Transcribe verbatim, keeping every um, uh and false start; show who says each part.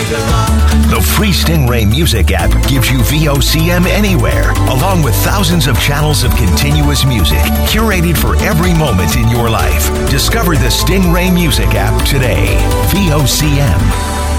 Speaker 1: The free Stingray Music app gives you V O C M anywhere, along with thousands of channels of continuous music, curated for every moment in your life. Discover the Stingray Music app today. V O C M.